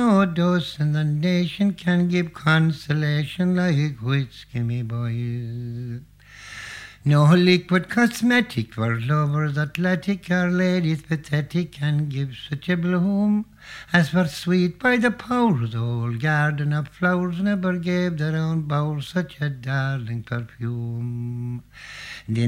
no dose in the nation can give consolation like whiskey, me boys. No liquid cosmetic for lovers athletic or ladies pathetic can give such a bloom as for sweet by the powers. Old garden of flowers never gave their own bowers such a darling perfume.